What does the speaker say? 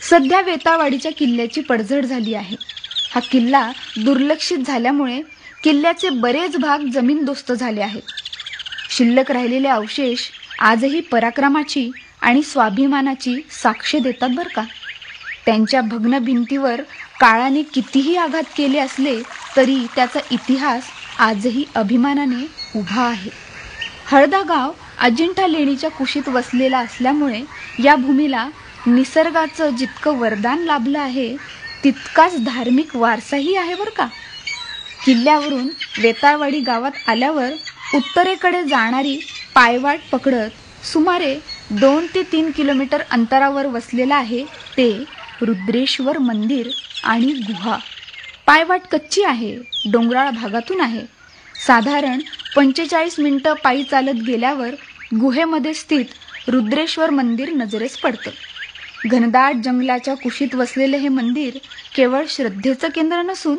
सध्या वेताळवाडीच्या किल्ल्याची पडझड झाली आहे. हा किल्ला दुर्लक्षित झाल्यामुळे किल्ल्याचे बरेच भाग जमीनदोस्त झाले आहेत. शिल्लक राहिलेले अवशेष आजही पराक्रमाची आणि स्वाभिमानाची साक्ष देतात बरं का. त्यांच्या भग्न भिंतीवर काळाने कितीही आघात केले असले तरी त्याचा इतिहास आजही अभिमानाने उभा आहे. हळदा गाव अजिंठा लेणीच्या कुशीत वसलेला असल्यामुळे या भूमीला निसर्गाचं जितकं वरदान लाभलं आहे तितकाच धार्मिक वारसाही आहे बरं का. किल्ल्यावरून वेताळवाडी गावात आल्यावर उत्तरेकडे जाणारी पायवाट पकडत सुमारे 2 ते 3 किलोमीटर अंतरावर वसलेलं आहे ते रुद्रेश्वर मंदिर आणि गुहा. पायवाट कच्ची आहे, डोंगराळ भागातून आहे. साधारण 45 मिनिटं पायी चालत गेल्यावर गुहेमध्ये स्थित रुद्रेश्वर मंदिर नजरेस पडतं. घनदाट जंगलाच्या कुशीत वसलेले हे मंदिर केवळ श्रद्धेचं केंद्र नसून